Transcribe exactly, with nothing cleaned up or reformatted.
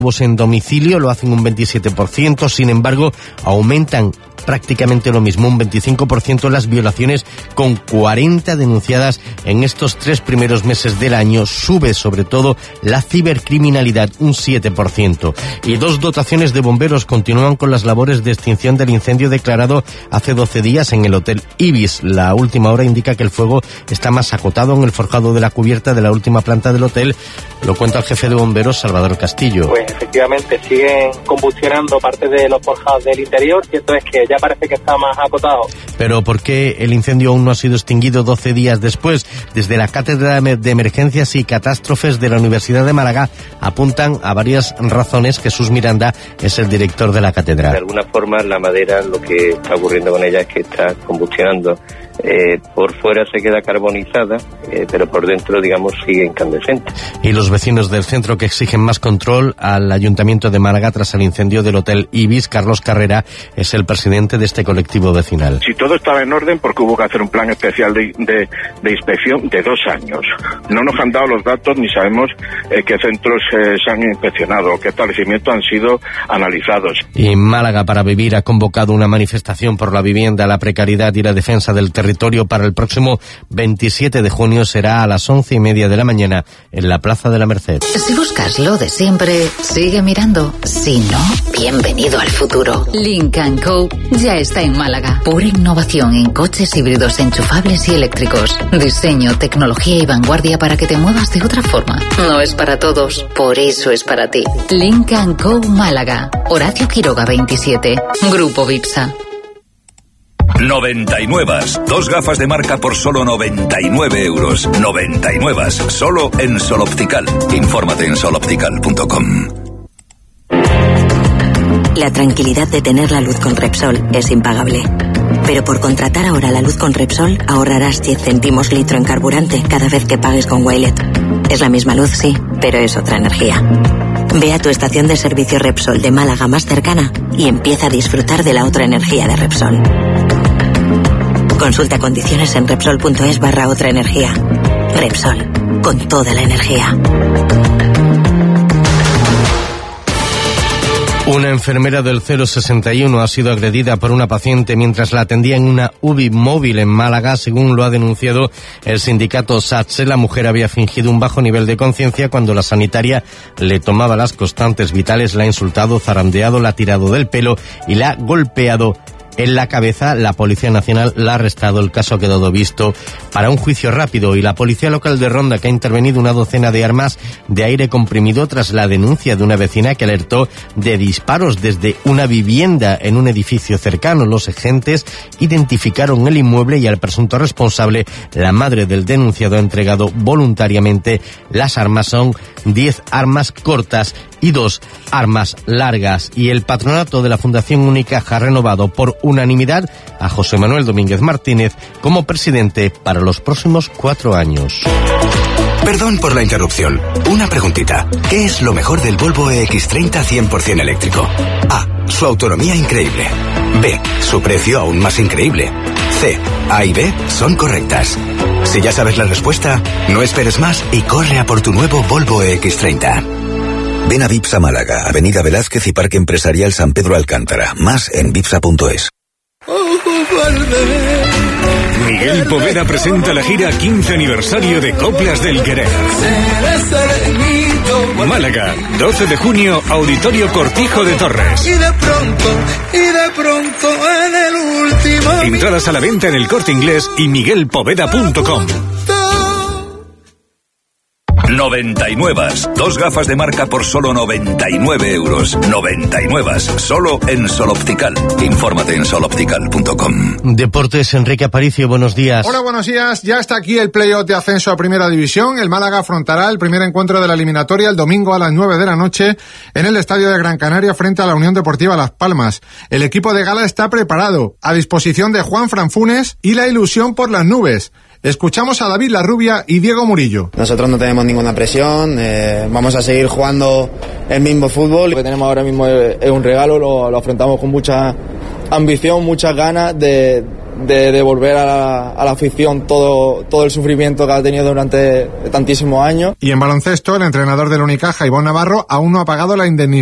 en domicilio lo hacen un veintisiete por ciento, sin embargo aumentan prácticamente lo mismo, un veinticinco por ciento las violaciones, con cuarenta denunciadas en estos tres primeros meses del año. Sube sobre todo la cibercriminalidad, un siete por ciento. Y dos dotaciones de bomberos continúan con las labores de extinción del incendio declarado hace doce días en el Hotel Ibis. La última hora indica que el fuego está más acotado en el forjado de la cubierta de la última planta del hotel. Lo cuenta el jefe de bomberos, Salvador Castillo. Pues efectivamente siguen combustionando parte de los forjados del interior, cierto es que ya parece que está más acotado. Pero ¿por qué el incendio aún no ha sido extinguido doce días después? Desde la Cátedra de Emergencias y Catástrofes de la Universidad de Málaga apuntan a varias razones. Jesús Miranda es el director de la cátedra. De alguna forma la madera, lo que está ocurriendo con ella es que está combustionando. Eh, por fuera se queda carbonizada, eh, pero por dentro, digamos, sigue incandescente. Y los vecinos del centro que exigen más control al Ayuntamiento de Málaga tras el incendio del Hotel Ibis. Carlos Carrera es el presidente de este colectivo vecinal. Si todo estaba en orden, ¿por qué hubo que hacer un plan especial de, de, de inspección de dos años? No nos han dado los datos ni sabemos eh, qué centros eh, se han inspeccionado, qué establecimientos han sido analizados. Y Málaga para Vivir ha convocado una manifestación por la vivienda, la precariedad y la defensa del territorio para el próximo veintisiete de junio. Será a las once y media de la mañana en la Plaza de la Merced. Si buscas lo de siempre, sigue mirando. Si no, bienvenido al futuro. Lynk and Co ya está en Málaga. Pura innovación en coches híbridos enchufables y eléctricos. Diseño, tecnología y vanguardia para que te muevas de otra forma. No es para todos, por eso es para ti. Lynk and Co Málaga. Horacio Quiroga veintisiete. Grupo Vipsa. noventa y nueve. Dos gafas de marca por solo noventa y nueve euros. noventa y nueve. Solo en Sol Optical. Infórmate en sol optical punto com. La tranquilidad de tener la luz con Repsol es impagable. Pero por contratar ahora la luz con Repsol ahorrarás diez céntimos litro en carburante cada vez que pagues con Wilet. Es la misma luz, sí, pero es otra energía. Ve a tu estación de servicio Repsol de Málaga más cercana y empieza a disfrutar de la otra energía de Repsol. Consulta condiciones en Repsol.es barra otra energía. Repsol, con toda la energía. Una enfermera del cero sesenta y uno ha sido agredida por una paciente mientras la atendía en una U B I móvil en Málaga. Según lo ha denunciado el sindicato SATSE, la mujer había fingido un bajo nivel de conciencia cuando la sanitaria le tomaba las constantes vitales, la ha insultado, zarandeado, la ha tirado del pelo y la ha golpeado en la cabeza. La Policía Nacional la ha arrestado. El caso ha quedado visto para un juicio rápido y la Policía Local de Ronda, que ha intervenido una docena de armas de aire comprimido tras la denuncia de una vecina que alertó de disparos desde una vivienda en un edificio cercano. Los agentes identificaron el inmueble y al presunto responsable. La madre del denunciado ha entregado voluntariamente las armas. Son diez armas cortas y dos armas largas. Y el patronato de la Fundación Unicaja ha renovado por unanimidad a José Manuel Domínguez Martínez como presidente para los próximos cuatro años. Perdón por la interrupción. Una preguntita. ¿Qué es lo mejor del Volvo E X treinta cien por ciento eléctrico? A. Su autonomía increíble. B. Su precio aún más increíble. C. A y B son correctas. Si ya sabes la respuesta, no esperes más y corre a por tu nuevo Volvo E X treinta. Ven a Vipsa Málaga, Avenida Velázquez y Parque Empresarial San Pedro Alcántara. Más en vipsa punto es. Miguel Poveda presenta la gira quince aniversario de Coplas del Querer. Málaga, doce de junio, Auditorio Cortijo de Torres. Y de pronto, y de pronto en el último... Entradas a la venta en El Corte Inglés y miguel poveda punto com. noventa y nueve. Dos gafas de marca por solo noventa y nueve euros. noventa y nueve. Solo en Sol Optical. Infórmate en sol optical punto com. Deportes, Enrique Aparicio, buenos días. Hola, buenos días. Ya está aquí el playoff de ascenso a Primera División. El Málaga afrontará el primer encuentro de la eliminatoria el domingo a las nueve de la noche en el Estadio de Gran Canaria frente a la Unión Deportiva Las Palmas. El equipo de gala está preparado, a disposición de Juan Franfunes y la ilusión por las nubes. Escuchamos a David Larrubia y Diego Murillo. Nosotros no tenemos ninguna presión, eh, vamos a seguir jugando el mismo fútbol. Lo que tenemos ahora mismo es, es un regalo, lo, lo afrontamos con mucha ambición, muchas ganas de, de devolver a la, a la afición todo, todo el sufrimiento que ha tenido durante tantísimos años. Y en baloncesto, el entrenador del Unicaja, Ivonne Navarro, aún no ha pagado la indemnización